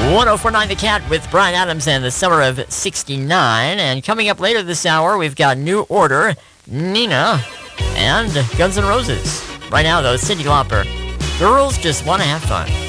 1049 The Cat with Bryan Adams and the Summer of 69. And coming up later this hour, we've got New Order, Nina, and Guns N' Roses. Right now, though, Cyndi Lauper. Girls Just Want to Have Fun.